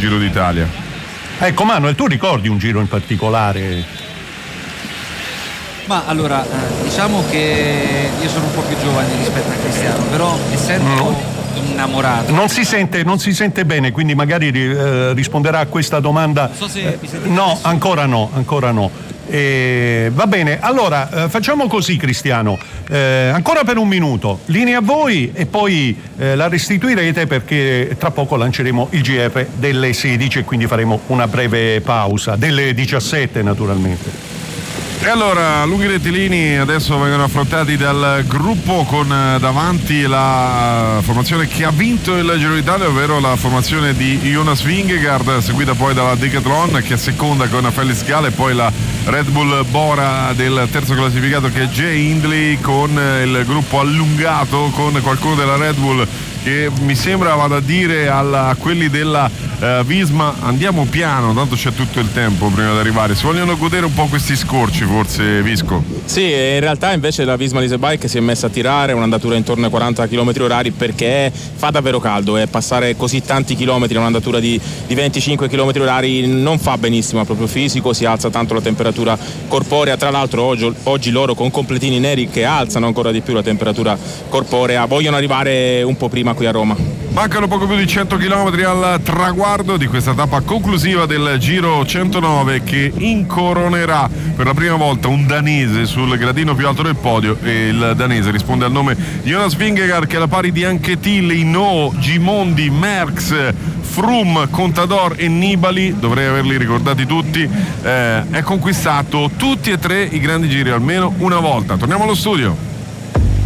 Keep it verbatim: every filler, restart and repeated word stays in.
Giro d'Italia. Ecco Manuel, tu ricordi un giro in particolare? Ma allora, eh, diciamo che io sono un po' più giovane rispetto a Cristiano, però essendo no. innamorato. Non si sente, non si sente bene, quindi magari eh, risponderà a questa domanda. Non so se eh, mi sentite no, adesso. ancora no, ancora no. Eh, va bene, allora eh, facciamo così Cristiano, eh, ancora per un minuto, linea a voi e poi eh, la restituirete perché tra poco lanceremo il G R delle sedici e quindi faremo una breve pausa, delle diciassette naturalmente. E allora, lunghi rettilini adesso vengono affrontati dal gruppo con davanti la formazione che ha vinto il Giro d'Italia, ovvero la formazione di Jonas Vingegaard, seguita poi dalla Decathlon che è seconda con Felix Gall, e poi la Red Bull Bora del terzo classificato che è Jay Hindley, con il gruppo allungato con qualcuno della Red Bull che mi sembra vada a dire alla, a quelli della uh, Visma andiamo piano, tanto c'è tutto il tempo prima di arrivare. Si vogliono godere un po' questi scorci forse, Visco? Sì, in realtà invece la Visma Leasebike si è messa a tirare un'andatura intorno ai quaranta chilometri orari perché fa davvero caldo e passare così tanti chilometri a un'andatura di, di venticinque chilometri orari non fa benissimo al proprio fisico, si alza tanto la temperatura corporea. Tra l'altro oggi, oggi loro con completini neri che alzano ancora di più la temperatura corporea vogliono arrivare un po' prima qui a Roma. Mancano poco più di cento chilometri al traguardo di questa tappa conclusiva del Giro centonove che incoronerà per la prima volta un danese sul gradino più alto del podio, e il danese risponde al nome di Jonas Vingegaard che alla pari di Anquetil, Hinault, Gimondi, Merckx, Froome, Contador e Nibali, dovrei averli ricordati tutti, eh, è conquistato tutti e tre i grandi giri almeno una volta. Torniamo allo studio.